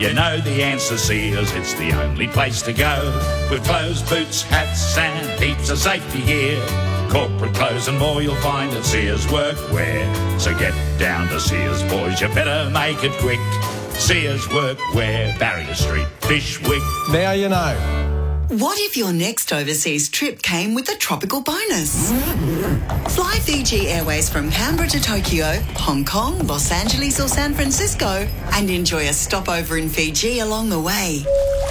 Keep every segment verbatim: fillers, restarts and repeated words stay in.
You know the answer, Sears, it's the only place to go. With clothes, boots, hats and heaps of safety gear. Corporate clothes and more you'll find at Sears Workwear. So get down to Sears, boys, you better make it quick. Sears Workwear, Barrier Street, Fishwick. Now you know. What if your next overseas trip came with a tropical bonus? Fly Fiji Airways from Canberra to Tokyo, Hong Kong, Los Angeles or San Francisco and enjoy a stopover in Fiji along the way.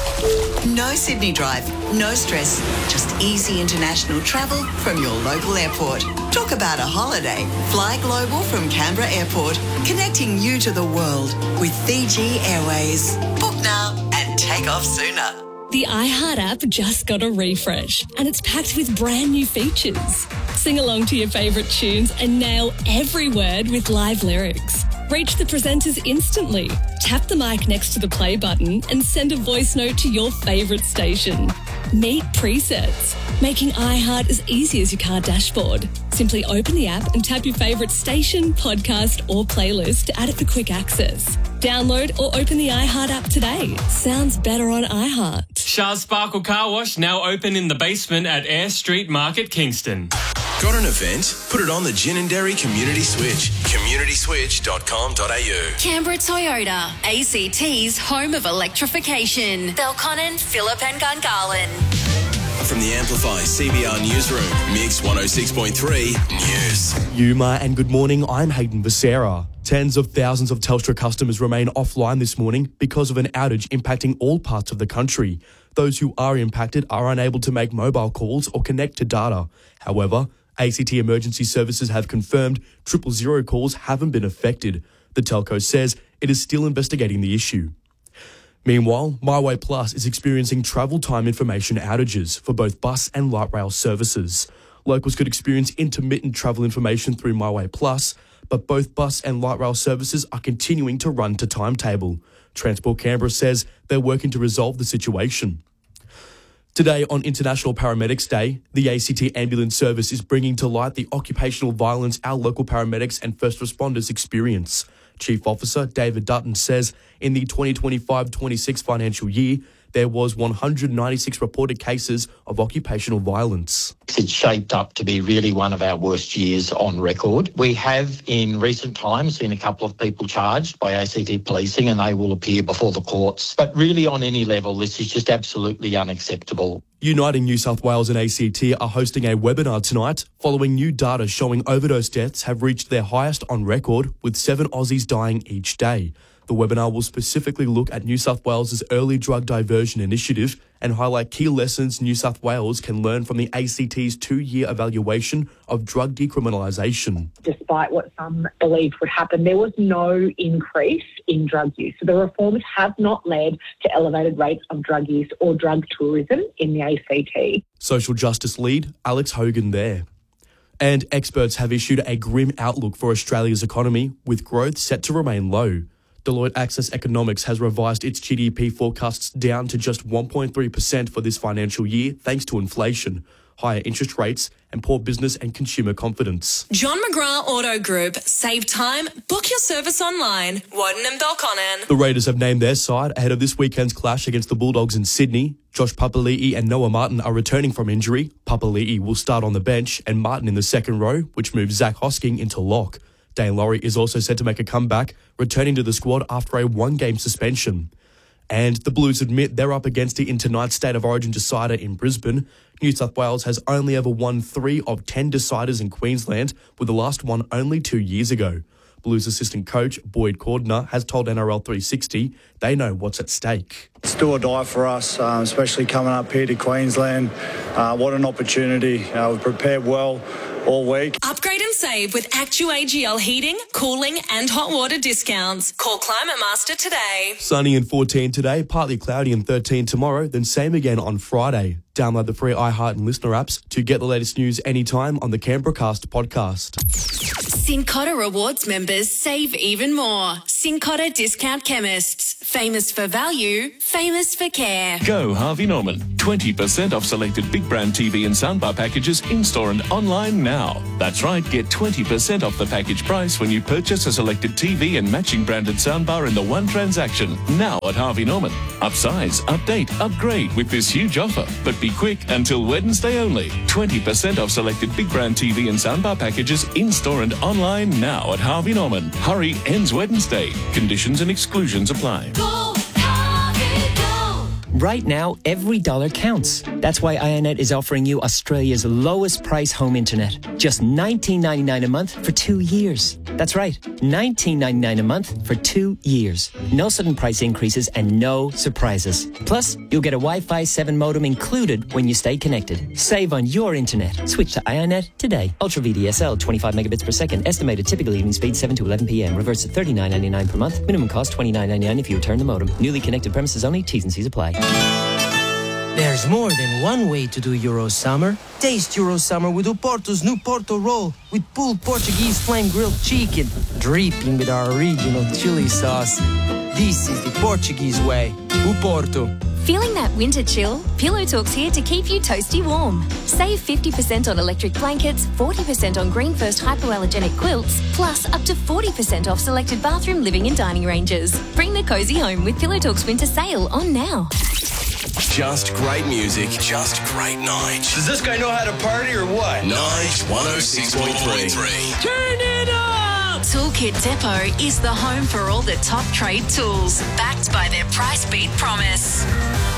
No Sydney drive, no stress, just easy international travel from your local airport. Talk about a holiday. Fly global from Canberra Airport, connecting you to the world with Fiji Airways. Book now and take off sooner. The iHeart app just got a refresh and it's packed with brand new features. Sing along to your favourite tunes and nail every word with live lyrics. Reach the presenters instantly. Tap the mic next to the play button and send a voice note to your favourite station. Meet presets, making iHeart as easy as your car dashboard. Simply open the app and tap your favourite station, podcast or playlist to add it for quick access. Download or open the iHeart app today. Sounds better on iHeart. Shah's Sparkle Car Wash now open in the basement at Eyre Street Market, Kingston. Got an event? Put it on the Ginninderry Community Switch. community switch dot com dot a u. Canberra Toyota, A C T's home of electrification. Belconnen, Phillip and Gungahlin. From the Amplify C B R Newsroom, Mix one oh six point three News. Yuma and good morning, I'm Hayden Becerra. Tens of thousands of Telstra customers remain offline this morning because of an outage impacting all parts of the country. Those who are impacted are unable to make mobile calls or connect to data. However, A C T Emergency Services have confirmed triple zero calls haven't been affected. The telco says it is still investigating the issue. Meanwhile, MyWay Plus is experiencing travel time information outages for both bus and light rail services. Locals could experience intermittent travel information through MyWay Plus, but both bus and light rail services are continuing to run to timetable. Transport Canberra says they're working to resolve the situation. Today, on International Paramedics Day, the A C T Ambulance Service is bringing to light the occupational violence our local paramedics and first responders experience. Chief Officer David Dutton says in the twenty twenty-five twenty-six financial year, there was one hundred ninety-six reported cases of occupational violence. It's shaped up to be really one of our worst years on record. We have in recent times seen a couple of people charged by A C T policing and they will appear before the courts. But really on any level, this is just absolutely unacceptable. Uniting New South Wales and A C T are hosting a webinar tonight following new data showing overdose deaths have reached their highest on record, with seven Aussies dying each day. The webinar will specifically look at New South Wales' early drug diversion initiative and highlight key lessons New South Wales can learn from the A C T's two-year evaluation of drug decriminalisation. Despite what some believed would happen, there was no increase in drug use. So the reforms have not led to elevated rates of drug use or drug tourism in the A C T. Social Justice Lead Alex Hogan there. And experts have issued a grim outlook for Australia's economy, with growth set to remain low. Deloitte Access Economics has revised its G D P forecasts down to just one point three percent for this financial year thanks to inflation, higher interest rates and poor business and consumer confidence. John McGrath Auto Group. Save time. Book your service online. Warden and Belconnen. The Raiders have named their side ahead of this weekend's clash against the Bulldogs in Sydney. Josh Papali'i and Noah Martin are returning from injury. Papali'i will start on the bench and Martin in the second row, which moves Zach Hosking into lock. Dane Laurie is also set to make a comeback, returning to the squad after a one-game suspension. And the Blues admit they're up against it in tonight's State of Origin decider in Brisbane. New South Wales has only ever won three of ten deciders in Queensland, with the last one only two years ago. Blues assistant coach Boyd Cordner has told N R L three sixty they know what's at stake. It's do or die for us, uh, especially coming up here to Queensland. Uh, what an opportunity. Uh, we've prepared well all week. Upgrade and save with Actu A G L heating, cooling and hot water discounts. Call Climate Master today. Sunny and fourteen today, partly cloudy and thirteen tomorrow, then same again on Friday. Download the free iHeart and Listener apps to get the latest news anytime on the Canberracast podcast. Cincotta Rewards members save even more. Cincotta Discount Chemists. Famous for value, famous for care. Go Harvey Norman. twenty percent off selected big brand T V and soundbar packages in-store and online now. That's right, get twenty percent off the package price when you purchase a selected T V and matching branded soundbar in the one transaction. Now at Harvey Norman. Upsize, update, upgrade with this huge offer. But be quick, until Wednesday only. twenty percent off selected big brand T V and soundbar packages in-store and online now at Harvey Norman. Hurry, ends Wednesday. Conditions and exclusions apply. Go, Harvey, go. Right now, every dollar counts. That's why iiNet is offering you Australia's lowest price home internet. Just nineteen ninety-nine a month for two years. That's right, nineteen ninety-nine a month for two years. No sudden price increases and no surprises. Plus, you'll get a Wi-Fi seven modem included when you stay connected. Save on your internet. Switch to iiNet today. Ultra V D S L, twenty-five megabits per second. Estimated typical evening speed seven to eleven p.m. Reverse to thirty-nine ninety-nine per month. Minimum cost twenty-nine ninety-nine if you return the modem. Newly connected premises only. T's and C's apply. There's more than one way to do Euro Summer. Taste Euro Summer with Oporto's new Porto roll with pulled Portuguese flame grilled chicken, dripping with our original chili sauce. This is the Portuguese way. Oporto. Feeling that winter chill? Pillow Talk's here to keep you toasty warm. Save fifty percent on electric blankets, forty percent on Green First hypoallergenic quilts, plus up to forty percent off selected bathroom, living and dining ranges. Bring the cozy home with Pillow Talk's winter sale on now. Just great music, just great night. Does this guy know how to party or what? Nige one oh six point three. Turn it up! Toolkit Depot is the home for all the top trade tools, backed by their price beat promise.